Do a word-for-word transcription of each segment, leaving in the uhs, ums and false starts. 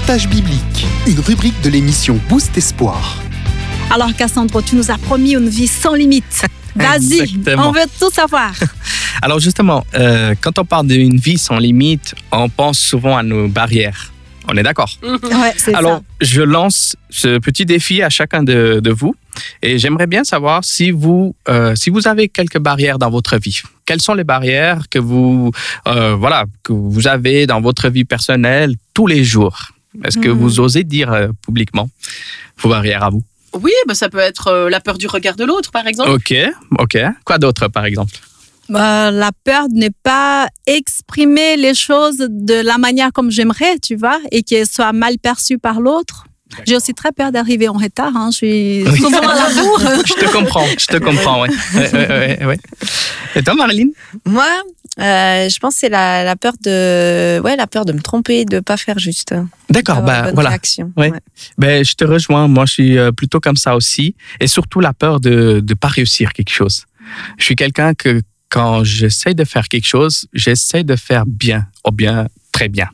Partage biblique, une rubrique de l'émission Boost Espoir. Alors Cassandre, tu nous as promis une vie sans limite. Vas-y, Exactement. on veut tout savoir. Alors justement, euh, quand on parle d'une vie sans limite, on pense souvent à nos barrières. On est d'accord? Ouais, c'est Alors, ça. je lance ce petit défi à chacun de, de vous et j'aimerais bien savoir si vous, euh, si vous avez quelques barrières dans votre vie. Quelles sont les barrières que vous, euh, voilà, que vous avez dans votre vie personnelle tous les jours? Est-ce que Mhm. vous osez dire euh, publiquement vos barrières à vous? Oui, bah ça peut être euh, la peur du regard de l'autre, par exemple. Ok, ok. Quoi d'autre, par exemple? Euh, la peur de ne pas exprimer les choses de la manière comme j'aimerais, tu vois, et qu'elles soient mal perçues par l'autre. J'ai aussi très peur d'arriver en retard. Hein. Je suis Oui. souvent à la bourre. Je te comprends, je te comprends, ouais. Ouais, ouais, ouais, ouais. Et toi, Marilyn? Moi, euh, je pense que c'est la, la peur de, ouais, la peur de me tromper, de pas faire juste. D'accord, D'avoir une bah bonne voilà. réaction. Ouais. Ben, je te rejoins. Moi, je suis euh, plutôt comme ça aussi. Et surtout, la peur de ne pas réussir quelque chose. Je suis quelqu'un que, quand j'essaie de faire quelque chose, j'essaie de faire bien, ou bien très bien.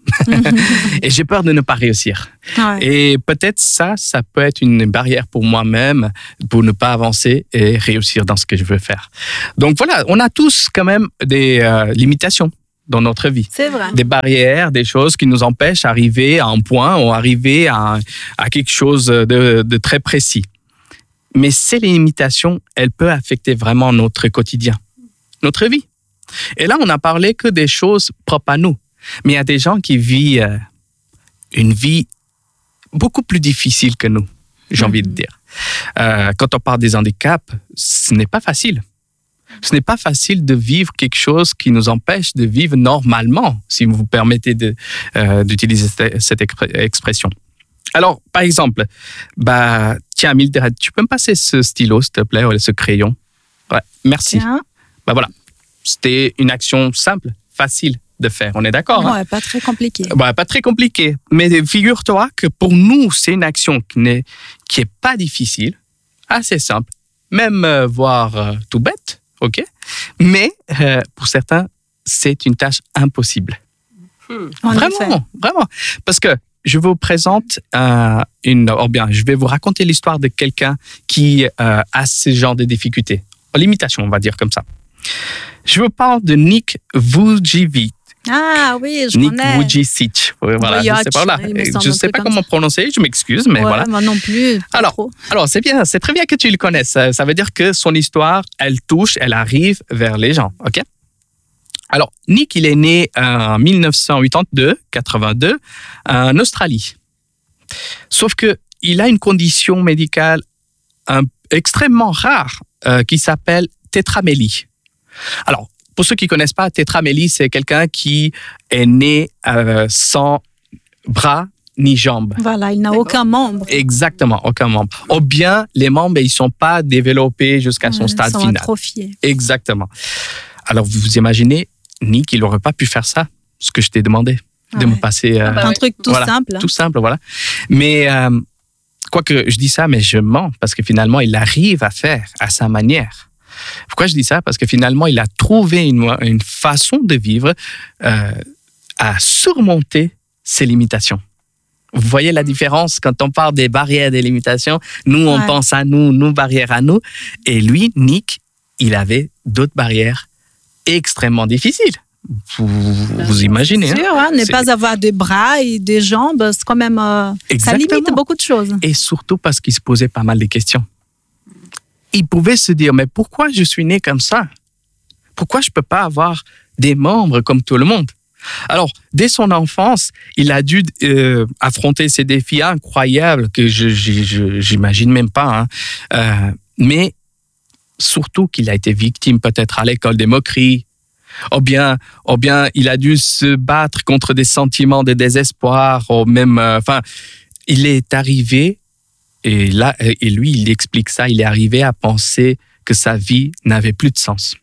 Et j'ai peur de ne pas réussir. Ouais. Et peut-être ça, ça peut être une barrière pour moi-même pour ne pas avancer et réussir dans ce que je veux faire. Donc voilà, on a tous quand même des euh, limitations dans notre vie. C'est vrai. Des barrières, des choses qui nous empêchent d'arriver à un point ou arriver à, à quelque chose de, de très précis. Mais ces limitations, elles peuvent affecter vraiment notre quotidien, notre vie. Et là, on n'a parlé que des choses propres à nous. Mais il y a des gens qui vivent euh, une vie beaucoup plus difficile que nous, j'ai envie de dire. Euh, quand on parle des handicaps, ce n'est pas facile. Ce n'est pas facile de vivre quelque chose qui nous empêche de vivre normalement, si vous vous permettez de, euh, d'utiliser cette, cette expr- expression. Alors, par exemple, bah, tiens, Mildred, tu peux me passer ce stylo, s'il te plaît, ou ce crayon? Ouais, merci. Tiens. Bah voilà, c'était une action simple, facile de faire, on est d'accord? hein? Ouais, pas très compliqué. Bah, pas très compliqué, mais figure-toi que pour nous, c'est une action qui n'est qui est pas difficile, assez simple, même euh, voire euh, tout bête, ok? Mais euh, pour certains, c'est une tâche impossible. En vraiment, effet. vraiment, parce que je vous présente euh, une, ou bien, je vais vous raconter l'histoire de quelqu'un qui euh, a ce genre de difficultés, en limitation, on va dire comme ça. Je vous parle de Nick Vujicic. Ah oui, je Nick connais. Vujicic. Voilà, Vujicic, je sais pas là. il me semble Je un sais truc pas comme comment ça. prononcer, je m'excuse, mais Ouais, voilà. moi non plus. pas Alors, trop. alors c'est bien, c'est très bien que tu le connaisses. Ça, ça veut dire que son histoire, elle touche, elle arrive vers les gens, ok? Alors, Nick, il est né en dix-neuf cent quatre-vingt-deux, quatre-vingt-deux, en Australie. Sauf que il a une condition médicale un- extrêmement rare euh, qui s'appelle tétramélie. Alors, pour ceux qui ne connaissent pas, tétramélie, c'est quelqu'un qui est né euh, sans bras ni jambes. Voilà, il n'a D'accord. aucun membre. Exactement, aucun membre. Ou bien, les membres, ils ne sont pas développés jusqu'à son Ouais, stade ils sont final. atrophiés. Exactement. Alors, vous vous imaginez, Nick, il n'aurait pas pu faire ça, ce que je t'ai demandé, de Ouais. me passer... euh, Ah bah Un ouais. truc tout Voilà, simple. hein. Tout simple, voilà. Mais, euh, quoique je dis ça, mais je mens, parce que finalement, il arrive à faire à sa manière. Pourquoi je dis ça? Parce que finalement, il a trouvé une, une façon de vivre euh, à surmonter ses limitations. Vous voyez la différence quand on parle des barrières, des limitations? Nous, on Ouais. pense à nous, nos barrières à nous. Et lui, Nick, il avait d'autres barrières extrêmement difficiles. Vous, vous imaginez, C'est hein? sûr, hein, ne C'est- pas avoir des bras et des jambes, c'est quand même. euh, ça Exactement. limite beaucoup de choses. Et surtout parce qu'il se posait pas mal de questions. Il pouvait se dire, mais pourquoi je suis né comme ça? Pourquoi je ne peux pas avoir des membres comme tout le monde? Alors, dès son enfance, il a dû euh, affronter ces défis incroyables que je je- je- j'imagine même pas. hein. Euh, mais surtout qu'il a été victime peut-être à l'école des moqueries, ou bien, ou bien il a dû se battre contre des sentiments de désespoir, ou même, euh, enfin, il est arrivé, et là, et lui, il explique ça, il est arrivé à penser que sa vie n'avait plus de sens.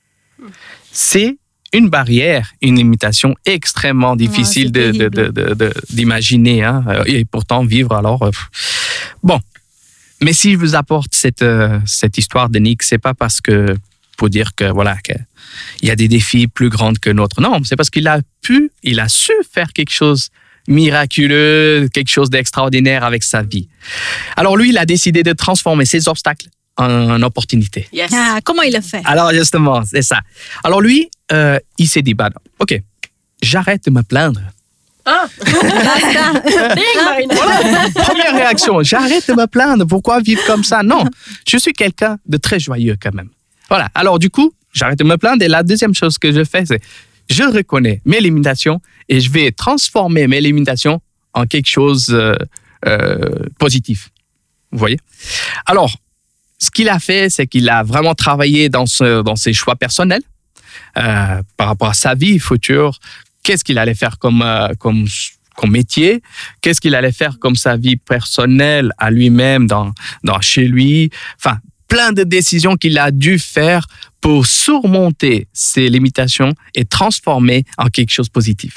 C'est une barrière, une limitation extrêmement difficile c'est de, de, de, de, de- d'imaginer, hein, et pourtant vivre alors. euh, pff. Bon, mais si je vous apporte cette, euh, cette histoire de Nick, c'est pas parce que pour dire que voilà que il y a des défis plus grands que d'autres. Non, c'est parce qu'il a pu, il a su faire quelque chose miraculeux, quelque chose d'extraordinaire avec sa vie. Alors lui, il a décidé de transformer ses obstacles en opportunités. Yes. Ah, comment il le fait? Alors justement, c'est ça. Alors lui, euh, il s'est dit, bah, ok, j'arrête de me plaindre. Ah. Basta. Ding, Marina. Voilà, première réaction, j'arrête de me plaindre, pourquoi vivre comme ça? Non, je suis quelqu'un de très joyeux quand même. Voilà, alors du coup, j'arrête de me plaindre et la deuxième chose que je fais, c'est je reconnais mes limitations et je vais transformer mes limitations en quelque chose de euh, euh, positif. Vous voyez? Alors, ce qu'il a fait, c'est qu'il a vraiment travaillé dans, ce, dans ses choix personnels euh, par rapport à sa vie future. Qu'est-ce qu'il allait faire comme, euh, comme, comme métier? Qu'est-ce qu'il allait faire comme sa vie personnelle à lui-même, dans, dans, chez lui? Enfin, plein de décisions qu'il a dû faire pour surmonter ses limitations et transformer en quelque chose de positif.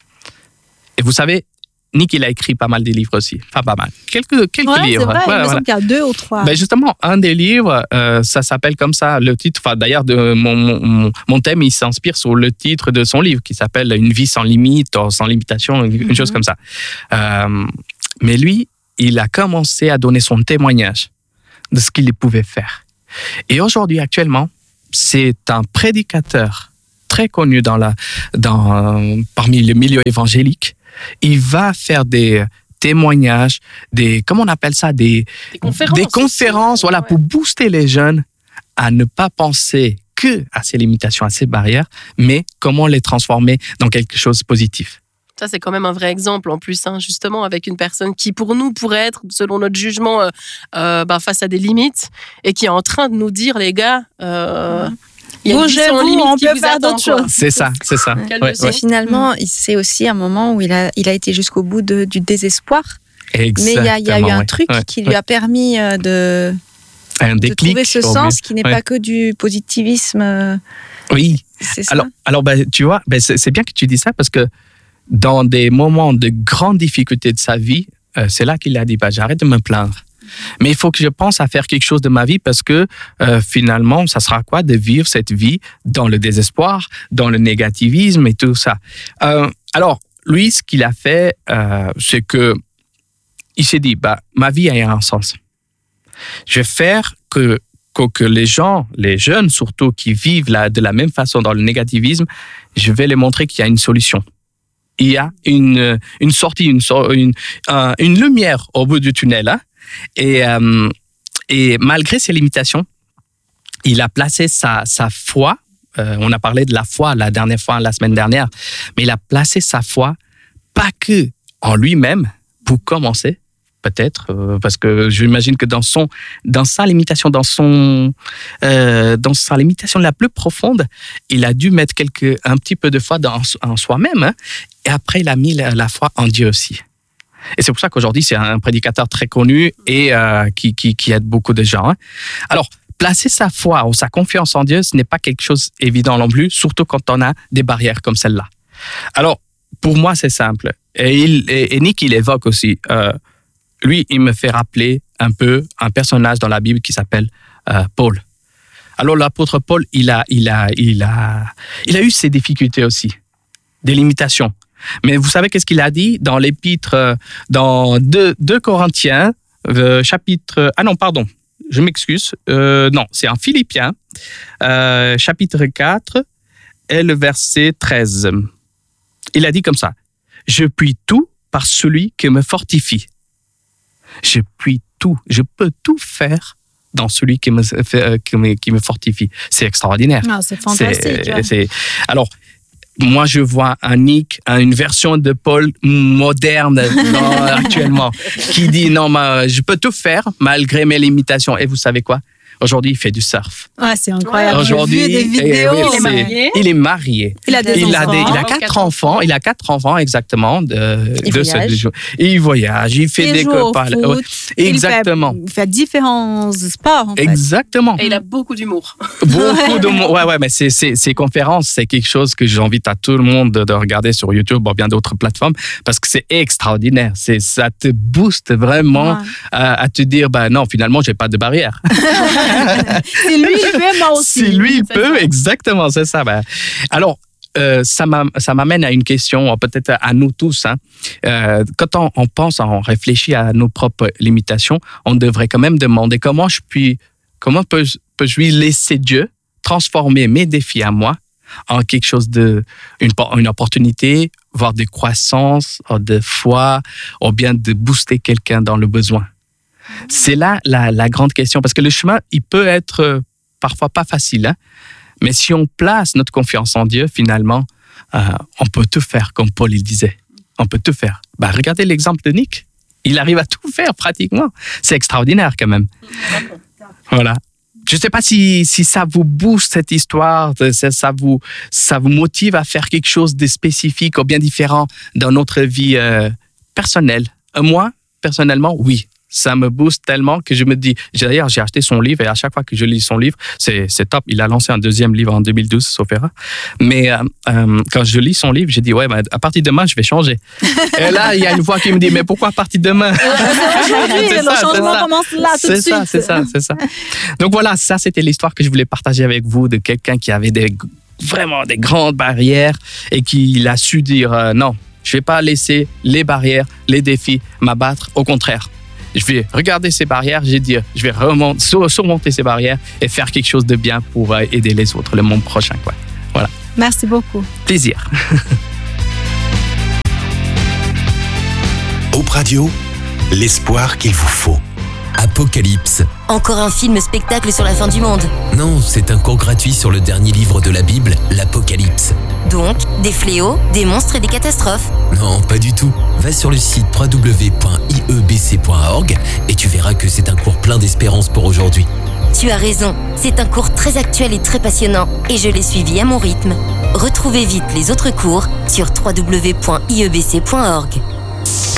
Et vous savez, Nick, il a écrit pas mal de livres aussi. Enfin, pas mal. Quelques, quelques Ouais, livres. c'est vrai, Ouais, il me voilà. semble qu'il y a deux ou trois. Ben justement, un des livres, euh, ça s'appelle comme ça, le titre, enfin d'ailleurs, de mon, mon, mon thème, il s'inspire sur le titre de son livre qui s'appelle Une vie sans limite, sans limitation, une Mm-hmm. chose comme ça. Euh, mais lui, il a commencé à donner son témoignage de ce qu'il pouvait faire. Et aujourd'hui, actuellement, c'est un prédicateur très connu dans la, dans, parmi le milieu évangélique. Il va faire des témoignages, des, comment on appelle ça, des, Des conférences. des conférences, aussi. voilà, Ouais. pour booster les jeunes à ne pas penser que à ces limitations, à ces barrières, mais comment les transformer dans quelque chose de positif. Ça, c'est quand même un vrai exemple en plus, hein, justement, avec une personne qui, pour nous, pourrait être, selon notre jugement, euh, euh, bah, face à des limites et qui est en train de nous dire, les gars, euh, il y a une vie sans Bougez-vous, limite on qui peut vous faire attend, d'autres quoi. choses. C'est ça, c'est ça. Quelle Ouais, leçon. ouais. Et finalement, il- c'est aussi un moment où il a, il a été jusqu'au bout de- du désespoir. Mais il y a, il y a eu Exactement, un ouais. truc Ouais, qui lui ouais. a permis euh, de, Un de déclic. trouver ce au sens mieux. qui n'est Ouais. pas que du positivisme. euh, Oui. C'est ça. Alors, alors ben, tu vois, ben, c'est c'est bien que tu dis ça parce que dans des moments de grande difficulté de sa vie, euh, c'est là qu'il a dit, bah, j'arrête de me plaindre. Mais il faut que je pense à faire quelque chose de ma vie parce que euh, finalement, ça sera quoi de vivre cette vie dans le désespoir, dans le négativisme et tout ça. Euh, alors, lui, ce qu'il a fait, euh, c'est que il s'est dit, bah, ma vie a un sens. Je vais faire que, que, que les gens, les jeunes surtout, qui vivent là, de la même façon dans le négativisme, je vais les montrer qu'il y a une solution. Il y a une, une sortie, une, une, euh, une lumière au bout du tunnel. Hein? Et, euh, et malgré ses limitations, il a placé sa, sa foi, euh, on a parlé de la foi la dernière fois, la semaine dernière, mais il a placé sa foi pas que en lui-même, pour commencer, peut-être, euh, parce que j'imagine que dans, son, dans sa limitation, dans, son, euh, dans sa limitation la plus profonde, il a dû mettre quelque, un petit peu de foi dans, en soi-même, hein, et après il a mis la, la foi en Dieu aussi. Et c'est pour ça qu'aujourd'hui, c'est un prédicateur très connu et euh, qui, qui, qui aide beaucoup de gens. Hein. Alors, placer sa foi ou sa confiance en Dieu, ce n'est pas quelque chose évident non plus, surtout quand on a des barrières comme celle-là. Alors, pour moi, c'est simple. Et, il, et, et Nick, il évoque aussi, euh, lui, il me fait rappeler un peu un personnage dans la Bible qui s'appelle euh, Paul. Alors, l'apôtre Paul, il a, il, a, il, a, il a eu ses difficultés aussi, des limitations. Mais vous savez qu'est-ce qu'il a dit dans l'épître, dans deux Corinthiens, euh, chapitre... Ah non, pardon, je m'excuse. Euh, non, c'est en Philippiens, euh, chapitre quatre, et le verset treize. Il a dit comme ça, « Je puis tout par celui qui me fortifie. » Je puis tout, je peux tout faire dans celui qui me, qui me, qui me fortifie. C'est extraordinaire. Ah, c'est fantastique. C'est, c'est... Alors, moi, je vois un Nick, une version de Paul moderne non, actuellement, qui dit non, ma, je peux tout faire malgré mes limitations. Et vous savez quoi? Aujourd'hui, il fait du surf. Ouais, c'est incroyable. Aujourd'hui, J'ai vu des eh vidéos. oui, Il est c'est- marié. il est marié. Il a des Il a, enfants. des, il a Quatre quatre enfants. Il a quatre enfants exactement de, Il de voyage. ce Et il voyage. Il fait Il des joue au copains. foot. Ouais, Exactement. Il fait, il fait différents sports, en fait. Exactement. Et il a beaucoup d'humour. Beaucoup de monde. Ouais, ouais, mais c'est, c'est, ces conférences, c'est quelque chose que j'invite à tout le monde de, de regarder sur YouTube ou bien d'autres plateformes parce que c'est extraordinaire. C'est, ça te booste vraiment Ouais. à, à te dire, bah non, finalement, j'ai pas de barrière. Si lui, il peut, moi aussi. Si lui, il C'est peut, ça. exactement, c'est ça. Ben, alors, euh, ça, m'a, ça m'amène à une question, peut-être à nous tous. Hein. Euh, quand on, on pense, on réfléchit à nos propres limitations, on devrait quand même demander comment je puis, comment peux, peux-je lui laisser Dieu transformer mes défis à moi en quelque chose de, une, une opportunité, voire de croissance, de foi, ou bien de booster quelqu'un dans le besoin. C'est là la, la grande question, parce que le chemin, il peut être euh, parfois pas facile, hein? Mais si on place notre confiance en Dieu, finalement, euh, on peut tout faire, comme Paul il disait. On peut tout faire. Bah, regardez l'exemple de Nick. Il arrive à tout faire pratiquement. C'est extraordinaire quand même. Voilà. Je ne sais pas si, si ça vous booste cette histoire, ça, ça, vous, ça vous motive à faire quelque chose de spécifique ou bien différent dans notre vie euh, personnelle. Moi, personnellement, oui. Ça me booste tellement que je me dis... D'ailleurs, j'ai acheté son livre et à chaque fois que je lis son livre, c'est, c'est top. Il a lancé un deuxième livre en deux mille douze, sauf erreur. Mais euh, euh, quand je lis son livre, j'ai dit, ouais, bah, à partir de demain, je vais changer. Et là, il y a une voix qui me dit, mais pourquoi à partir de demain? Aujourd'hui, le ça, changement commence là, tout de c'est suite. Ça, c'est ça, c'est ça. Donc voilà, ça, c'était l'histoire que je voulais partager avec vous de quelqu'un qui avait des, vraiment des grandes barrières et qui a su dire, euh, non, je ne vais pas laisser les barrières, les défis m'abattre. Au contraire. Je vais regarder ces barrières, je vais dire, je vais remonter, surmonter ces barrières et faire quelque chose de bien pour aider les autres, le monde prochain, quoi. Voilà. Merci beaucoup. Plaisir. Hope Radio, l'espoir qu'il vous faut. Apocalypse. Encore un film-spectacle sur la fin du monde. Non, c'est un cours gratuit sur le dernier livre de la Bible, l'Apocalypse. Donc, des fléaux, des monstres et des catastrophes. Non, pas du tout. Va sur le site w w w point i e b c point org et tu verras que c'est un cours plein d'espérance pour aujourd'hui. Tu as raison, c'est un cours très actuel et très passionnant et je l'ai suivi à mon rythme. Retrouvez vite les autres cours sur w w w point i e b c point org.